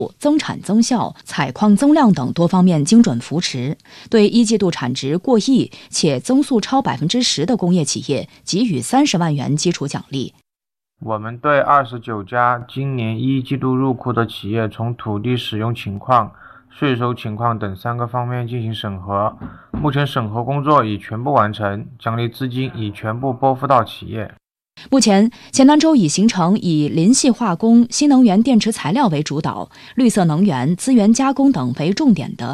增产增效、采矿增量等多方面精准扶持，对一季度产值过亿且增速超10%的工业企业给予30万元基础奖励。 我们对29家今年一季度入库的企业从土地使用情况、税收情况等3个方面进行审核，目前审核工作已全部完成，奖励资金已全部拨付到企业。 目前，黔南州已形成以林系化工、新能源电池材料为主导、绿色能源、资源加工等为重点的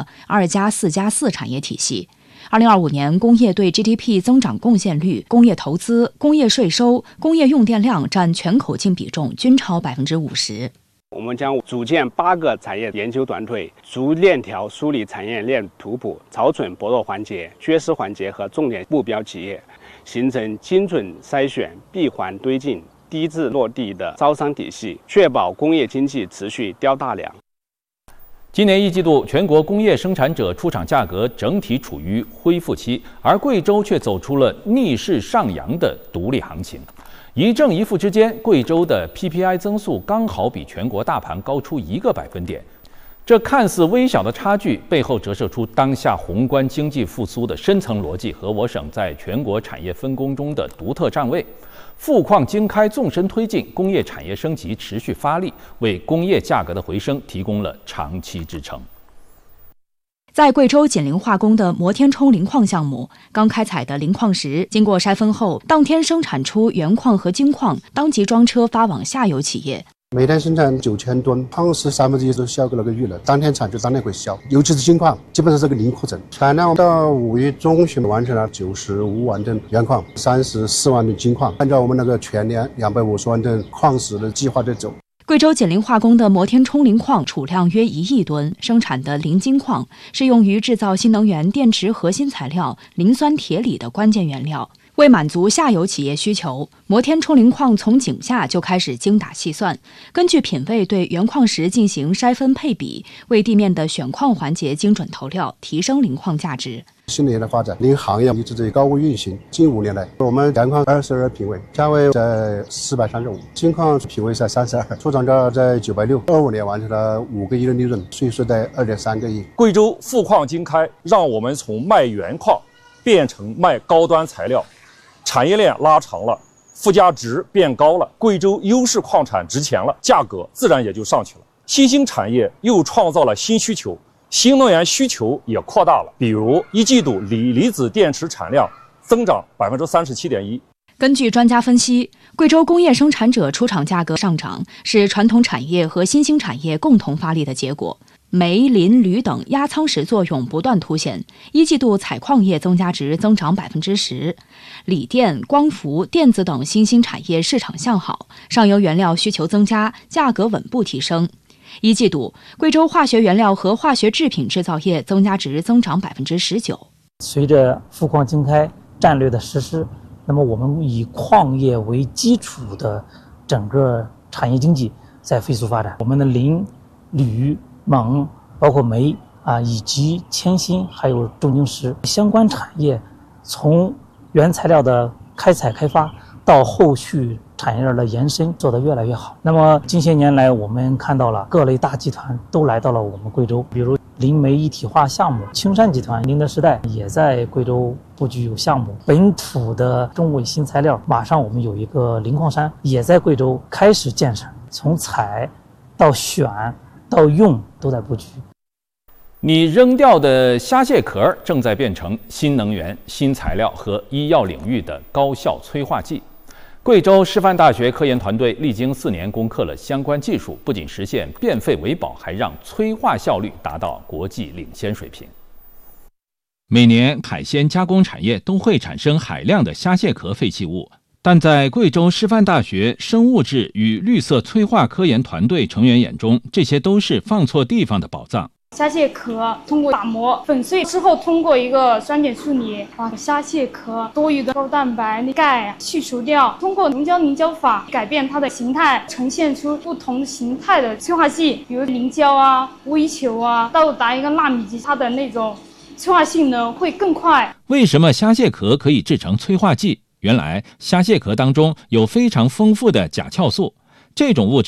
2+4+4产业体系。2025年工业对 GDP 增长贡献率、工业投资、工业税收、工业用电量占全口径比重均超50%。 我们将组建8个产业研究团队，逐链条梳理产业链图谱，找准薄弱环节、缺失环节和重点目标企业，形成精准筛选、闭环推进、低质落地的招商体系，确保工业经济持续叼大梁。 今年一季度，全国工业生产者出厂价格整体处于恢复期，而贵州却走出了逆势上扬的独立行情。一正一负之间，贵州的 PPI 增速刚好比全国大盘高出1个百分点。这看似微小的差距，背后折射出当下宏观经济复苏的深层逻辑和我省在全国产业分工中的独特站位。富矿经开纵深推进，工业产业升级持续发力，为工业价格的回升提供了长期支撑。 在贵州锦陵化工的摩天冲磷矿项目，刚开采的磷矿石经过筛分后，当天生产出原矿和精矿，当即装车发往下游企业。 每天生产9000吨，矿石1/3都销给那个玉了，当天产就当天会销，尤其是金矿，基本上是个零库存。产量到5月中旬完成了95万吨原矿，34万吨金矿，按照我们那个全年250万吨矿石的计划在走。 贵州锦陵化工的摩天冲磷矿储量约1亿吨，生产的磷金矿是用于制造新能源电池核心材料磷酸铁锂的关键原料。为满足下游企业需求，摩天冲磷矿从井下就开始精打细算，根据品位对原矿石进行筛分配比，为地面的选矿环节精准投料，提升磷矿价值。 新能源的发展，磷行业一直在高位运行。近5年来，我们原矿22品位，价位在435，金矿品位在32，出厂价在960，25年完成了5个亿的利润，税收在2.3个亿。 贵州富矿经开，让我们从卖原矿变成卖高端材料，产业链拉长了，附加值变高了，贵州优势矿产值钱了，价格自然也就上去了。新兴产业又创造了新需求，新能源需求也扩大了。比如一季度锂离子电池产量增长37.1%。 根据专家分析，贵州工业生产者出厂价格上涨是传统产业和新兴产业共同发力的结果。煤、磷、铝等压舱石作用不断凸显，一季度采矿业增加值增长10%，锂电、光伏、电子等新兴产业市场向好，上游原料需求增加，价格稳步提升。一季度，贵州化学原料和化学制品制造业增加值增长19%。 随着富矿经开战略的实施，那么我们以矿业为基础的整个产业经济在飞速发展。我们的磷、铝、锰，包括煤以及铅锌还有重晶石相关产业，从原材料的开采开发到后续产业链的延伸做得越来越好。那么近些年来，我们看到了各类大集团都来到了我们贵州，比如磷煤一体化项目，青山集团、宁德时代也在贵州布局有项目。本土的中伟新材料，马上我们有一个磷矿山也在贵州开始建设，从采到选到用都在布局。 你扔掉的虾蟹壳正在变成新能源、新材料和医药领域的高效催化剂。贵州师范大学科研团队历经4年攻克了相关技术，不仅实现变废为宝，还让催化效率达到国际领先水平。每年海鲜加工产业都会产生海量的虾蟹壳废弃物，但在贵州师范大学生物质与绿色催化科研团队成员眼中，这些都是放错地方的宝藏。 虾蟹壳通过打磨粉碎之后，通过一个酸碱处理，把虾蟹壳多余的高蛋白、钙去除掉，通过溶胶凝胶法改变它的形态，呈现出不同形态的催化剂，比如凝胶微球到达一个纳米级，它的那种催化性能会更快。 为什么虾蟹壳可以制成催化剂？原来虾蟹壳当中有非常丰富的甲壳素，这种物质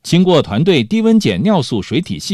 经过团队低温检尿素水体系